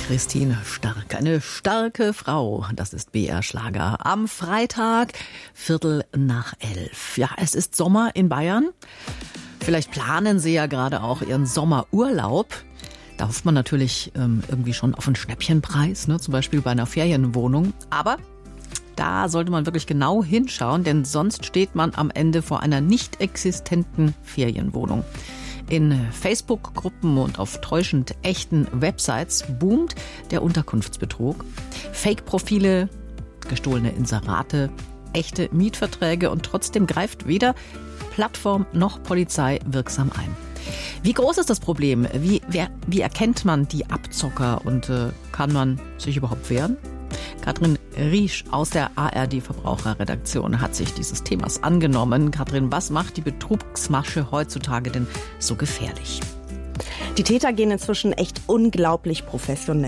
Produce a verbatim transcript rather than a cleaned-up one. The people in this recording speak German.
Christine Stark, eine starke Frau, das ist B R Schlager. Am Freitag, Viertel nach elf. Ja, es ist Sommer in Bayern. Vielleicht planen Sie ja gerade auch Ihren Sommerurlaub. Da hofft man natürlich ähm, irgendwie schon auf einen Schnäppchenpreis, ne? Zum Beispiel bei einer Ferienwohnung. Aber da sollte man wirklich genau hinschauen, denn sonst steht man am Ende vor einer nicht existenten Ferienwohnung. In Facebook-Gruppen und auf täuschend echten Websites boomt der Unterkunftsbetrug. Fake-Profile, gestohlene Inserate, echte Mietverträge und trotzdem greift weder Plattform noch Polizei wirksam ein. Wie groß ist das Problem? Wie, wer, wie erkennt man die Abzocker und äh, kann man sich überhaupt wehren? Katrin Riesch aus der A R D-Verbraucherredaktion hat sich dieses Themas angenommen. Katrin, was macht die Betrugsmasche heutzutage denn so gefährlich? Die Täter gehen inzwischen echt unglaublich professionell